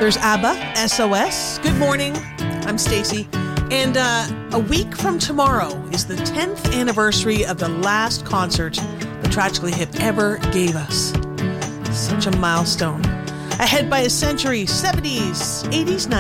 There's ABBA, SOS. Good morning. I'm Stacy. And a week from tomorrow is the 10th anniversary of the last concert the Tragically Hip ever gave us. Such a milestone. Ahead by a century, 70s, 80s, 90s.